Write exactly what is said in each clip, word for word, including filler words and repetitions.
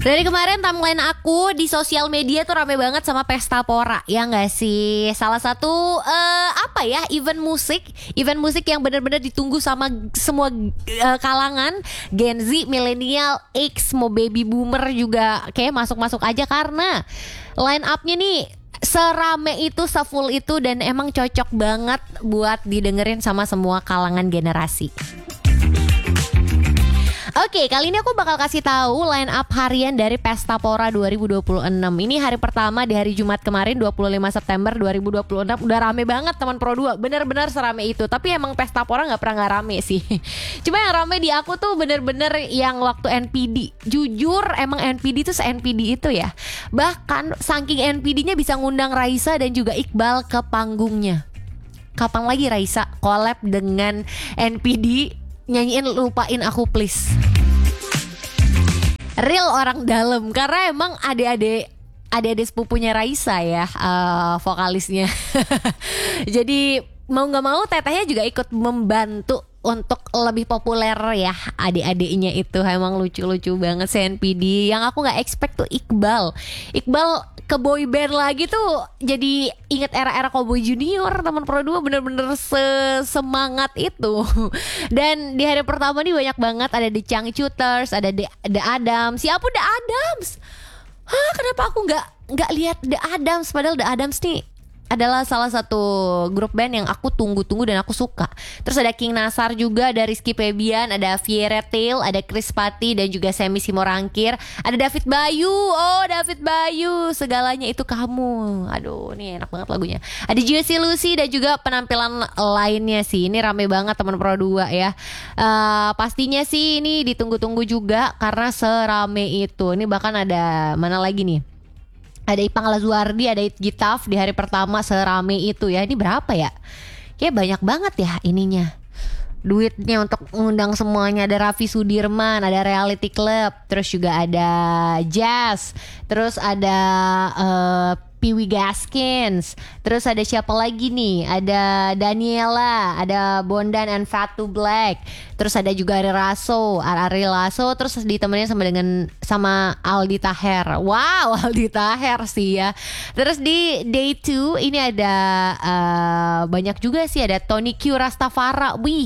Dari kemarin timeline aku di sosial media tuh rame banget sama Pesta Pora, ya nggak sih? Salah satu uh, apa ya, event musik, event musik yang benar-benar ditunggu sama semua uh, kalangan, Gen Z, milenial, X, mau baby boomer juga kayak masuk-masuk aja karena line up-nya nih serame itu, sefull itu, dan emang cocok banget buat didengerin sama semua kalangan generasi. Oke, kali ini aku bakal kasih tahu line up harian dari Pesta Pora dua ribu dua puluh enam. Ini hari pertama di hari Jumat kemarin, dua puluh lima September dua ribu dua puluh enam. Udah rame banget teman Pro dua, bener-bener serame itu. Tapi emang Pesta Pora gak pernah gak rame sih. Cuma yang rame di aku tuh bener-bener yang waktu N P D. Jujur emang N P D tuh se-N P D itu ya. Bahkan saking N P D-nya bisa ngundang Raisa dan juga Iqbal ke panggungnya. Kapan lagi Raisa collab dengan N P D nyanyiin Lupain Aku Please. Real orang dalam, karena emang adik-adik adik-adik sepupunya Raisa ya, uh, vokalisnya. Jadi mau gak mau tetehnya juga ikut membantu untuk lebih populer ya adik-adiknya itu. Emang lucu-lucu banget si N P D. Yang aku gak expect tuh Iqbal Iqbal ke boy band lagi tuh, jadi inget era-era Cowboy Junior. Teman Pro dua bener-bener semangat itu. Dan di hari pertama nih banyak banget, ada The Changcuters, ada The, The Adams. Siapa The Adams? Hah, kenapa aku gak, gak lihat The Adams? Padahal The Adams nih adalah salah satu grup band yang aku tunggu-tunggu dan aku suka. Terus ada King Nasar juga, ada Rizky Febian, ada Viera Tail, ada Chris Patti dan juga Semi Simorangkir, ada David Bayu. Oh, David Bayu, segalanya itu kamu. Aduh, ini enak banget lagunya. Ada Juicy Lucy dan juga penampilan lainnya sih. Ini rame banget teman Pro dua ya. Uh, pastinya sih ini ditunggu-tunggu juga karena serame itu. Ini bahkan ada mana lagi nih? Ada Ipang Lazuardi, ada Gitaf di hari pertama serame itu ya. Ini berapa ya? Kayak banyak banget ya ininya, duitnya untuk ngundang semuanya. Ada Raffi Sudirman, ada Reality Club, terus juga ada Jazz, terus ada uh, Piwi Gaskins, terus ada siapa lagi nih? Ada Daniela, ada Bondan and Fatu Black, terus ada juga Ari Lasso, Ari Lasso, terus ditemenin sama dengan sama Aldi Taher. Wow, Aldi Taher sih ya. Terus di day two ini ada uh, banyak juga sih, ada Tony Q Rastafara. Wih,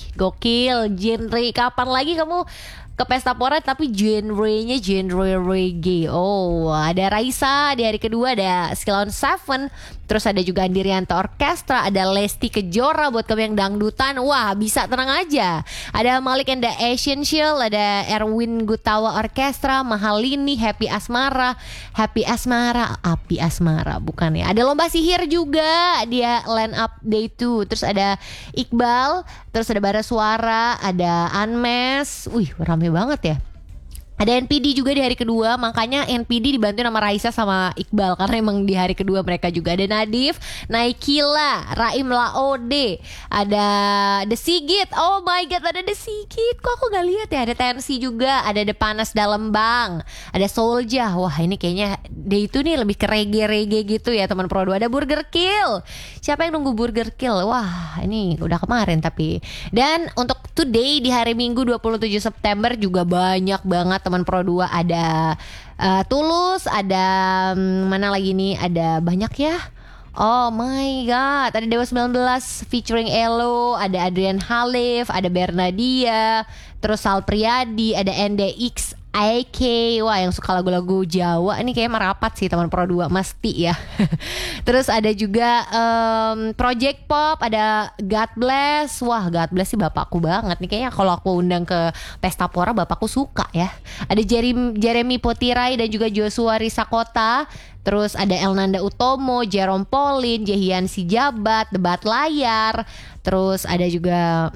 gokil. Genre kapan lagi kamu ke Pesta Pora tapi genre-nya genre reggae. Oh, ada Raisa di hari kedua, ada Skillon Seven, terus ada juga Andirianto Orkestra, ada Lesti Kejora buat kamu yang dangdutan. Wah, bisa tenang aja. Ada Malik and the Essential, ada Erwin Gutawa Orkestra, Mahalini, Happy Asmara, Happy Asmara, Api Asmara bukan ya. Ada Lomba Sihir juga, dia line up day two. Terus ada Iqbal, terus ada Bara Suara, ada Anmes. Wih, rame banget ya. Ada N P D juga di hari kedua, makanya N P D dibantu sama Raisa sama Iqbal karena emang di hari kedua mereka juga. Ada Nadif, Naikila, Raim Laode, ada The Sigit. Oh my god, ada The Sigit. Kok aku gak lihat ya? Ada Tensi juga, ada The Panas Dalam Bang, ada Soulja. Wah, ini kayaknya day itu nih lebih ke reggae-reggae gitu ya teman Pro dua. Ada Burger Kill. Siapa yang nunggu Burger Kill? Wah, ini udah kemarin tapi. Dan untuk today di hari Minggu dua puluh tujuh September juga banyak banget teman Pro dua. Ada uh, Tulus, ada um, mana lagi nih? Ada banyak ya. Oh my god, ada Dewa sembilan belas featuring Elo, ada Adrian Halif, ada Bernadia, terus Sal Priadi, ada N D X A K. Wah, yang suka lagu-lagu Jawa ini kayak merapat sih teman Pro dua, mesti ya. Terus ada juga um, Project Pop, ada God Bless. Wah, God Bless sih bapakku banget nih. Kayaknya kalau aku undang ke Pesta Pora bapakku suka ya. Ada Jeremy, Jeremy Potirai dan juga Joshua Risakota. Terus ada Elnanda Utomo, Jerome Pauline, Jehian Sijabat, Debat Layar. Terus ada juga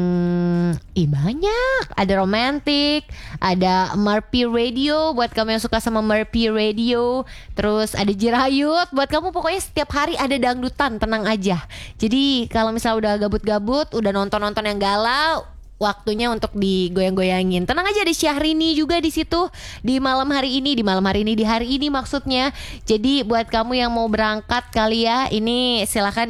hmm, ih banyak. Ada Romantic, ada Merpy Radio buat kamu yang suka sama Merpy Radio. Terus ada Jirayut buat kamu, pokoknya setiap hari ada dangdutan, tenang aja. Jadi kalau misalnya udah gabut-gabut, udah nonton-nonton yang galau, waktunya untuk digoyang-goyangin. Tenang aja, ada Syahrini juga di situ di malam hari ini, di malam hari ini, di hari ini maksudnya. Jadi buat kamu yang mau berangkat kali ya, ini silakan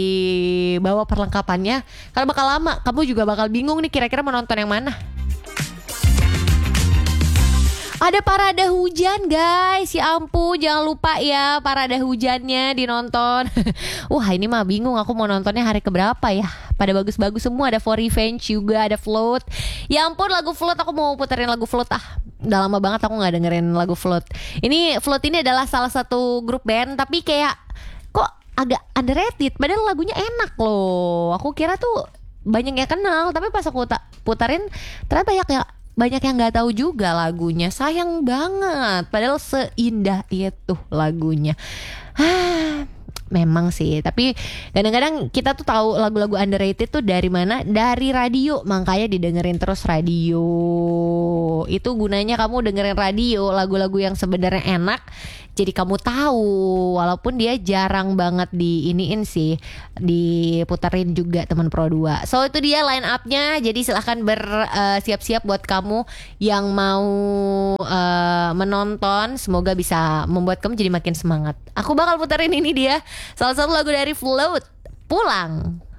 dibawa perlengkapannya. Kalau bakal lama, kamu juga bakal bingung nih kira-kira mau nonton yang mana. Ada parade hujan guys, ya ampun, jangan lupa ya parade hujannya dinonton. Wah ini mah bingung aku mau nontonnya hari keberapa ya. Pada bagus-bagus semua, ada For Revenge juga, ada Float. Ya ampun lagu Float, aku mau puterin lagu Float ah. Udah lama banget aku gak dengerin lagu Float. Ini Float ini adalah salah satu grup band, tapi kayak kok agak underrated, padahal lagunya enak loh. Aku kira tuh banyak yang kenal, tapi pas aku ta- putarin ternyata banyak yang banyak yang nggak tahu juga lagunya. Sayang banget, padahal seindah itu lagunya. Ah, memang sih, tapi kadang-kadang kita tuh tahu lagu-lagu underrated tuh dari mana? Dari radio, makanya didengerin terus radio. Itu gunanya kamu dengerin radio, lagu-lagu yang sebenarnya enak. Jadi kamu tahu, walaupun dia jarang banget di iniin sih, diputerin juga teman Pro dua. So itu dia line up-nya. Jadi silahkan bersiap-siap buat kamu yang mau uh, menonton. Semoga bisa membuat kamu jadi makin semangat. Aku bakal puterin ini dia, salah satu lagu dari Float, Pulang.